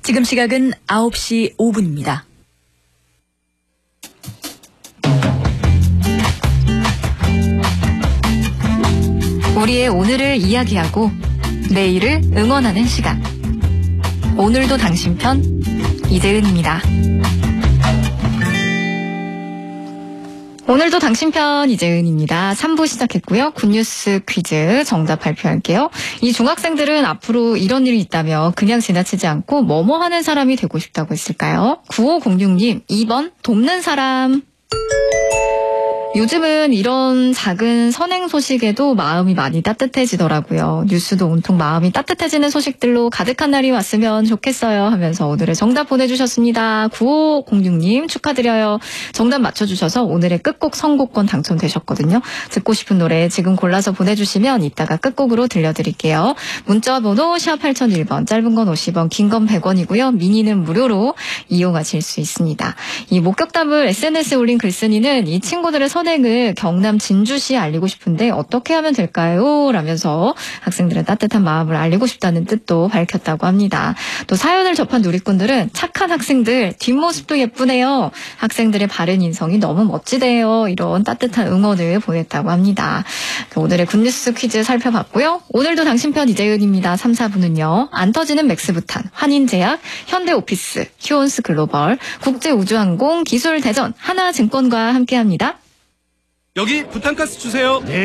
지금 시각은 9시 5분입니다. 우리의 오늘을 이야기하고 내일을 응원하는 시간. 오늘도 당신 편, 이재은입니다. 오늘도 당신 편 이재은입니다. 3부 시작했고요. 굿뉴스 퀴즈 정답 발표할게요. 이 중학생들은 앞으로 이런 일이 있다며 그냥 지나치지 않고 뭐뭐 하는 사람이 되고 싶다고 했을까요? 9506님 2번 돕는 사람. 요즘은 이런 작은 선행 소식에도 마음이 많이 따뜻해지더라고요. 뉴스도 온통 마음이 따뜻해지는 소식들로 가득한 날이 왔으면 좋겠어요 하면서 오늘의 정답 보내주셨습니다. 9506님 축하드려요. 정답 맞춰주셔서 오늘의 끝곡 선곡권 당첨되셨거든요. 듣고 싶은 노래 지금 골라서 보내주시면 이따가 끝곡으로 들려드릴게요. 문자번호 샵 8001번, 짧은 건 50원, 긴 건 100원이고요. 미니는 무료로 이용하실 수 있습니다. 이 목격담을 SNS에 올린 글쓴이는 이 친구들의 선행을 경남 진주시에 알리고 싶은데 어떻게 하면 될까요? 라면서 학생들의 따뜻한 마음을 알리고 싶다는 뜻도 밝혔다고 합니다. 또 사연을 접한 누리꾼들은 착한 학생들, 뒷모습도 예쁘네요. 학생들의 바른 인성이 너무 멋지대요. 이런 따뜻한 응원을 보냈다고 합니다. 오늘의 굿뉴스 퀴즈 살펴봤고요. 오늘도 당신 편 이재은입니다. 3, 4부는요. 안 터지는 맥스부탄, 환인제약, 현대오피스, 휴온스 글로벌, 국제우주항공, 기술대전, 하나증권과 함께합니다. 여기 부탄가스 주세요. 네.